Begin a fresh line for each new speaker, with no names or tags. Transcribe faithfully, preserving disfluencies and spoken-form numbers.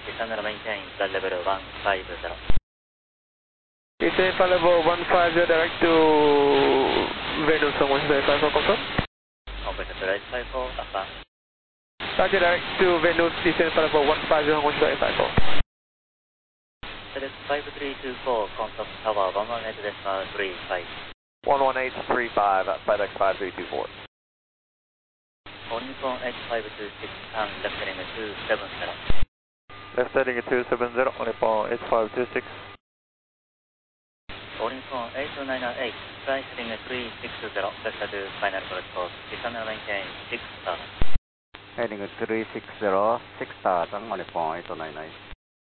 descend and maintain flight level one five zero.
Descend flight level one five zero direct to Venus on one zero five four, confirm?
Operator to right five four, Alpha.
Roger, direct to Venus, descend flight level one five zero on one zero five four.
FedEx five three two four, contact tower one one eight decimal three five.
one one eight three five, FedEx five three two four.
All Nippon eight five two six, and left heading two seven zero.
Left heading two seven zero, Nippon eight five two six.
All Nippon eight nine eight, flight heading three six zero, vector to final correct course, descend and maintain six star.
Heading three six zero, six star, Nippon eight nine eight.